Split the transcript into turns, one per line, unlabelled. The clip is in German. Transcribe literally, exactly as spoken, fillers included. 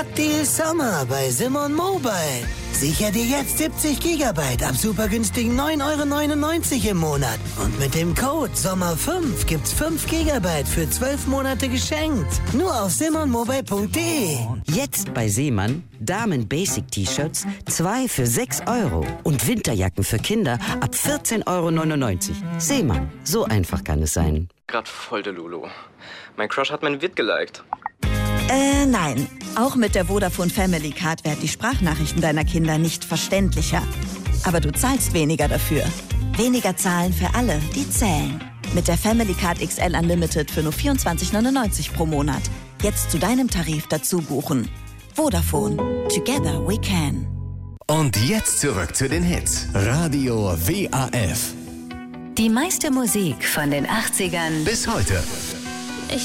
Deal Sommer bei Simon Mobile. Sicher dir jetzt siebzig Gigabyte ab super günstigen neun Euro neunundneunzig im Monat. Und mit dem Code Sommer fünf gibt's fünf Gigabyte für zwölf Monate geschenkt. Nur auf simon mobile punkt de.
Jetzt bei Seemann Damen Basic T-Shirts zwei für sechs Euro und Winterjacken für Kinder ab vierzehn Euro neunundneunzig. Seemann, so einfach kann es sein.
Grad voll der Lulu. Mein Crush hat mein Vid geliked.
Äh, nein. Auch mit der Vodafone Family Card werden die Sprachnachrichten deiner Kinder nicht verständlicher. Aber du zahlst weniger dafür. Weniger zahlen für alle, die zählen. Mit der Family Card X L Unlimited für nur vierundzwanzig neunundneunzig pro Monat. Jetzt zu deinem Tarif dazu buchen. Vodafone. Together we can.
Und jetzt zurück zu den Hits. Radio W A F.
Die meiste Musik von den achtzigern
bis heute.